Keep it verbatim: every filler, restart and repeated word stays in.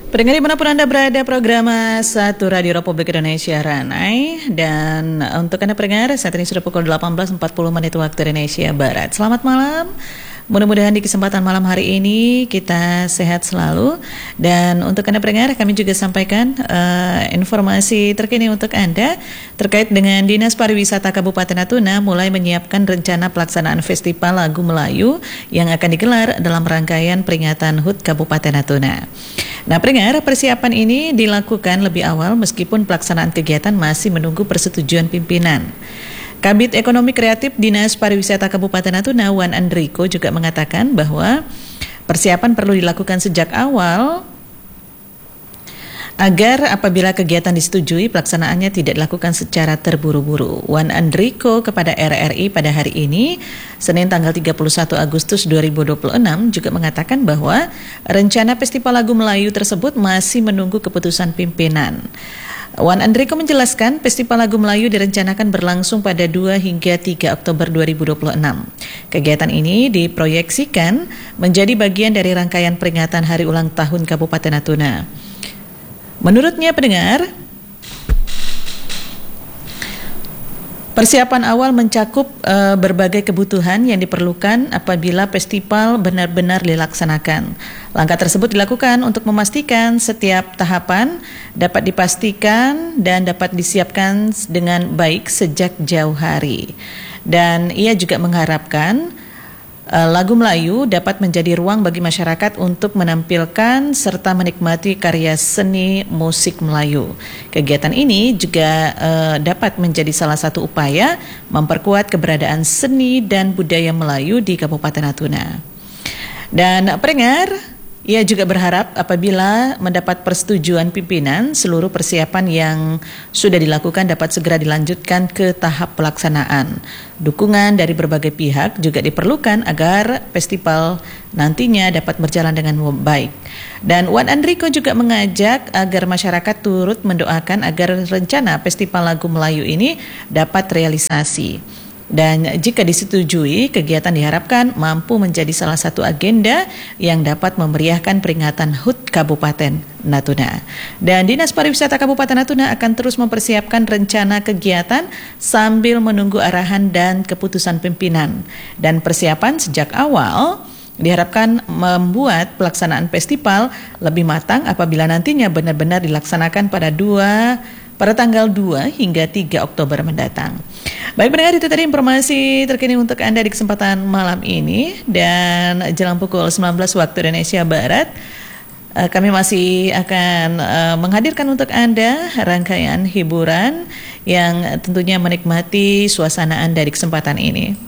Pendengar dimanapun Anda berada, program Satu Radio Republik Indonesia Ranai. Dan untuk Anda pendengar, saat ini sudah pukul delapan belas empat puluh menit waktu Indonesia Barat. Selamat malam. Mudah-mudahan di kesempatan malam hari ini kita sehat selalu. Dan untuk Anda pendengar, kami juga sampaikan uh, informasi terkini untuk Anda terkait dengan Dinas Pariwisata Kabupaten Natuna mulai menyiapkan rencana pelaksanaan Festival Lagu Melayu yang akan digelar dalam rangkaian peringatan H U T Kabupaten Natuna. Nah, pendengar, persiapan ini dilakukan lebih awal meskipun pelaksanaan kegiatan masih menunggu persetujuan pimpinan. Kabid Ekonomi Kreatif Dinas Pariwisata Kabupaten Natuna, Wan Andriko, juga mengatakan bahwa persiapan perlu dilakukan sejak awal agar apabila kegiatan disetujui, pelaksanaannya tidak dilakukan secara terburu-buru. Wan Andriko kepada R R I pada hari ini, Senin tanggal tiga puluh satu Agustus dua ribu dua puluh enam, juga mengatakan bahwa rencana Festival Lagu Melayu tersebut masih menunggu keputusan pimpinan. Wan Andriko menjelaskan Festival Lagu Melayu direncanakan berlangsung pada dua hingga tiga Oktober dua ribu dua puluh enam. Kegiatan ini diproyeksikan menjadi bagian dari rangkaian peringatan Hari Ulang Tahun Kabupaten Natuna. Menurutnya pendengar, persiapan awal mencakup uh, berbagai kebutuhan yang diperlukan apabila festival benar-benar dilaksanakan. Langkah tersebut dilakukan untuk memastikan setiap tahapan dapat dipastikan dan dapat disiapkan dengan baik sejak jauh hari. Dan ia juga mengharapkan uh, lagu Melayu dapat menjadi ruang bagi masyarakat untuk menampilkan serta menikmati karya seni musik Melayu. Kegiatan ini juga uh, dapat menjadi salah satu upaya memperkuat keberadaan seni dan budaya Melayu di Kabupaten Natuna. Dan pendengar, ia juga berharap apabila mendapat persetujuan pimpinan, seluruh persiapan yang sudah dilakukan dapat segera dilanjutkan ke tahap pelaksanaan. Dukungan dari berbagai pihak juga diperlukan agar festival nantinya dapat berjalan dengan baik. Dan Wan Andriko juga mengajak agar masyarakat turut mendoakan agar rencana Festival Lagu Melayu ini dapat realisasi. Dan jika disetujui, kegiatan diharapkan mampu menjadi salah satu agenda yang dapat memeriahkan peringatan H U T Kabupaten Natuna. Dan Dinas Pariwisata Kabupaten Natuna akan terus mempersiapkan rencana kegiatan sambil menunggu arahan dan keputusan pimpinan. Dan persiapan sejak awal diharapkan membuat pelaksanaan festival lebih matang apabila nantinya benar-benar dilaksanakan pada dua pada tanggal dua hingga tiga Oktober mendatang. Baik pendengar, itu tadi informasi terkini untuk Anda di kesempatan malam ini. Dan jelang pukul sembilan belas waktu Indonesia Barat, kami masih akan menghadirkan untuk Anda rangkaian hiburan yang tentunya menikmati suasana Anda di kesempatan ini.